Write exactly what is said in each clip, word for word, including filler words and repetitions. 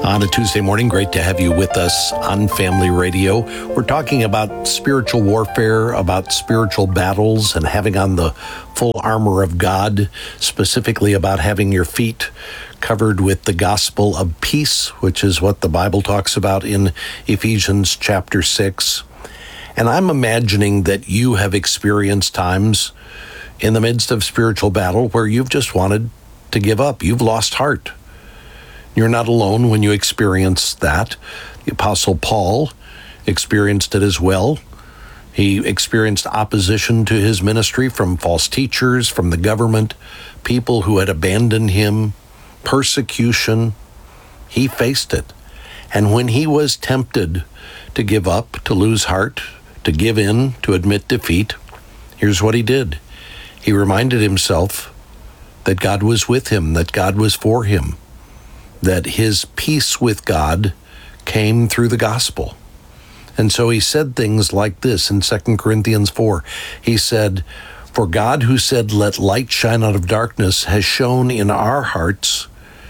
On a Tuesday morning, great to have you with us on Family Radio. We're talking about spiritual warfare, about spiritual battles, and having on the full armor of God, specifically about having your feet covered with the gospel of peace, which is what the Bible talks about in Ephesians chapter six. And I'm imagining that you have experienced times in the midst of spiritual battle where you've just wanted to give up. You've lost heart. You're not alone when you experience that. The Apostle Paul experienced it as well. He experienced opposition to his ministry from false teachers, from the government, people who had abandoned him, persecution. He faced it. And when he was tempted to give up, to lose heart, to give in, to admit defeat, here's what he did. He reminded himself that God was with him, that God was for him, that his peace with God came through the gospel. And so he said things like this in Second Corinthians four. He said, "For God who said, 'Let light shine out of darkness,' has shone in our hearts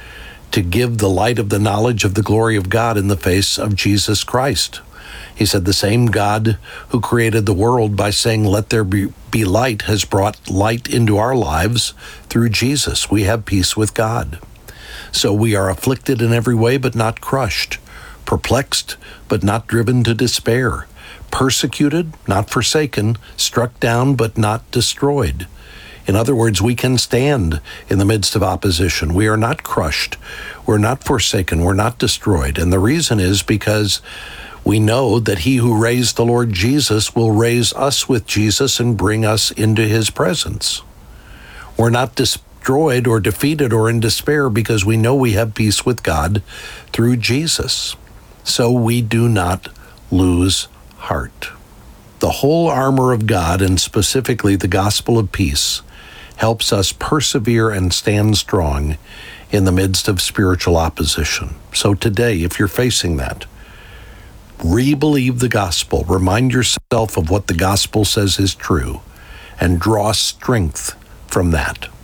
to give the light of the knowledge of the glory of God in the face of Jesus Christ." He said, the same God who created the world by saying, "Let there be, be light," has brought light into our lives through Jesus. We have peace with God. So we are afflicted in every way, but not crushed, perplexed, but not driven to despair, persecuted, not forsaken, struck down, but not destroyed. In other words, we can stand in the midst of opposition. We are not crushed. We're not forsaken. We're not destroyed. And the reason is because we know that he who raised the Lord Jesus will raise us with Jesus and bring us into his presence. We're not destroyed. destroyed or defeated or in despair because we know we have peace with God through Jesus. So we do not lose heart. The whole armor of God, and specifically the gospel of peace, helps us persevere and stand strong in the midst of spiritual opposition. So today, if you're facing that, re-believe the gospel, remind yourself of what the gospel says is true, and draw strength from that.